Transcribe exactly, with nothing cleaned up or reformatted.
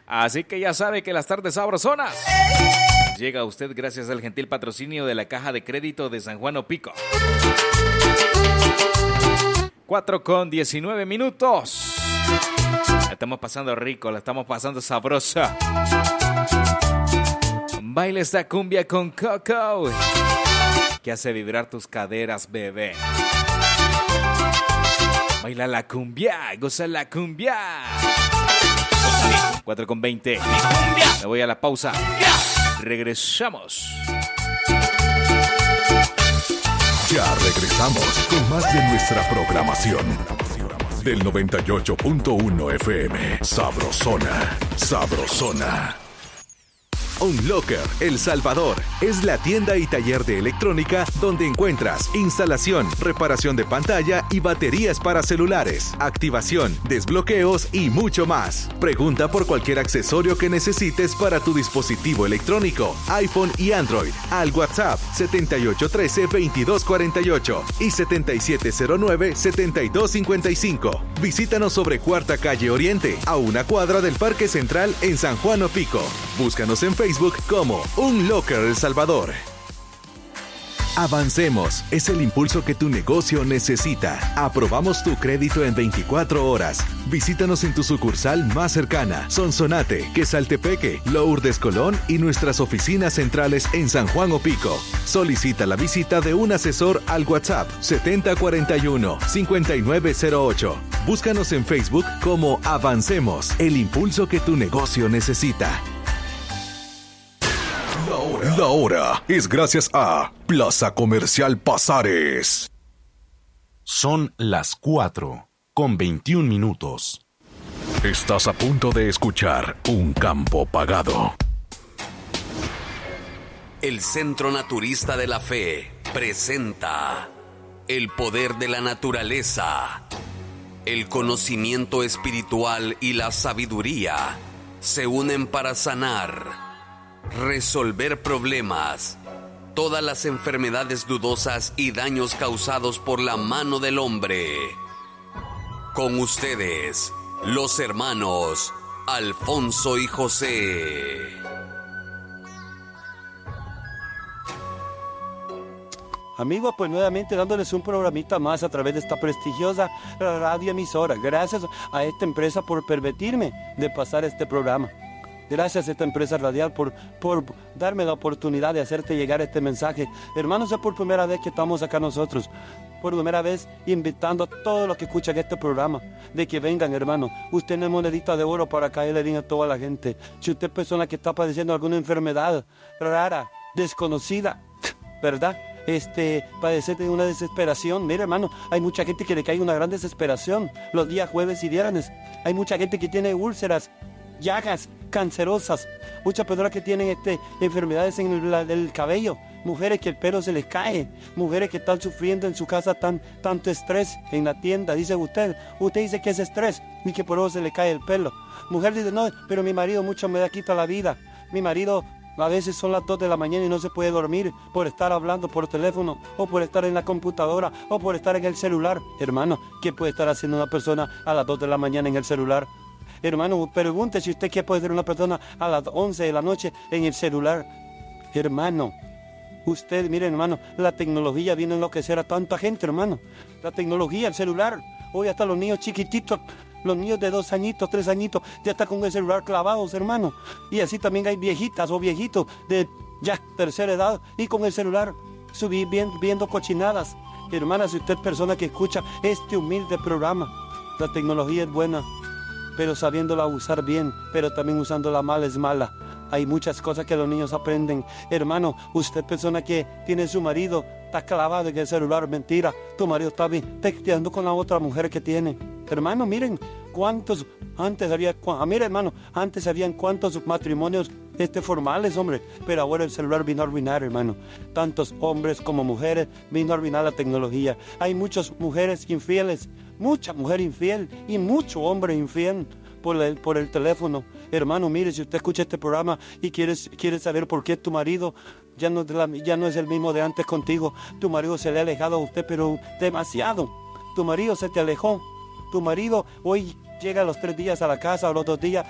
Así que ya sabe que las tardes sabrosonas llega a usted gracias al gentil patrocinio de la Caja de Crédito de San Juan Opico. cuatro con diecinueve minutos. La estamos pasando rico, la estamos pasando sabrosa. Baila esta cumbia con Coco, que hace vibrar tus caderas, bebé. Baila la cumbia, goza la cumbia. cuatro con veinte. Me voy a la pausa. Regresamos. Ya regresamos con más de nuestra programación. Del noventa y ocho punto uno F M. Sabrosona, sabrosona. Unlocker El Salvador es la tienda y taller de electrónica donde encuentras instalación, reparación de pantalla y baterías para celulares, activación, desbloqueos y mucho más. Pregunta por cualquier accesorio que necesites para tu dispositivo electrónico, iPhone y Android, al WhatsApp setenta y ocho uno tres, veintidós cuarenta y ocho y setenta y siete cero nueve, setenta y dos cincuenta y cinco. Visítanos sobre Cuarta Calle Oriente, a una cuadra del Parque Central en San Juan Opico. Búscanos en Facebook Facebook como Unlocker El Salvador. Avancemos es el impulso que tu negocio necesita. Aprobamos tu crédito en veinticuatro horas. Visítanos en tu sucursal más cercana, Sonsonate, Quesaltepeque, Lourdes Colón y nuestras oficinas centrales en San Juan Opico. Solicita la visita de un asesor al WhatsApp setenta cuarenta y uno, cincuenta y nueve cero ocho. Búscanos en Facebook como Avancemos, el impulso que tu negocio necesita. La hora es gracias a Plaza Comercial Pasares. Son las cuatro con veintiún minutos. Estás a punto de escuchar Un Campo Pagado. El Centro Naturista de la Fe presenta el poder de la naturaleza. El conocimiento espiritual y la sabiduría se unen para sanar, resolver problemas, todas las enfermedades dudosas y daños causados por la mano del hombre. Con ustedes, los hermanos Alfonso y José. Amigos, pues nuevamente dándoles un programita más a través de esta prestigiosa radioemisora. Gracias a esta empresa por permitirme de pasar este programa. Gracias a esta empresa radial por, por darme la oportunidad de hacerte llegar este mensaje. Hermanos, es por primera vez que estamos acá nosotros. Por primera vez invitando a todos los que escuchan este programa de que vengan, hermano. Usted no es monedita de oro para caerle bien a toda la gente. Si usted es persona que está padeciendo alguna enfermedad rara, desconocida, ¿verdad? Este, padecer de una desesperación. Mira, hermano, hay mucha gente que le cae una gran desesperación los días jueves y viernes. Hay mucha gente que tiene úlceras, llagas cancerosas, muchas personas que tienen este, enfermedades en el, la, el cabello, mujeres que el pelo se les cae, mujeres que están sufriendo en su casa tan, tanto estrés en la tienda. Dice usted, usted dice que es estrés y que por eso se le cae el pelo. Mujer dice, no, pero mi marido mucho me da quita la vida, mi marido a veces son las dos de la mañana y no se puede dormir por estar hablando por teléfono o por estar en la computadora o por estar en el celular. Hermano, ¿qué puede estar haciendo una persona a las dos de la mañana en el celular? Hermano, pregunte si usted qué puede hacer una persona a las once de la noche en el celular. Hermano, usted, mire, hermano, la tecnología viene a enloquecer a tanta gente, hermano. La tecnología, el celular. Hoy hasta los niños chiquititos, los niños de dos añitos, tres añitos, ya están con el celular clavados, hermano. Y así también hay viejitas o viejitos de ya tercera edad y con el celular subí, viendo, viendo cochinadas. Hermana, si usted es persona que escucha este humilde programa, la tecnología es buena, pero sabiéndola usar bien, pero también usándola mal es mala. Hay muchas cosas que los niños aprenden. Hermano, usted persona que tiene su marido, está clavado en el celular, mentira. Tu marido está bien, texteando con la otra mujer que tiene. Hermano, miren cuántos, antes había, ah, mira hermano, antes habían cuántos matrimonios este, formales, hombre. Pero ahora el celular vino a arruinar, hermano. Tantos hombres como mujeres vino a arruinar la tecnología. Hay muchas mujeres infieles, mucha mujer infiel y mucho hombre infiel por el, por el teléfono. Hermano, mire, si usted escucha este programa y quiere, quiere saber por qué tu marido ya no, es la, ya no es el mismo de antes contigo, tu marido se le ha alejado a usted, pero demasiado. Tu marido se te alejó. Tu marido hoy llega a los tres días a la casa o los dos días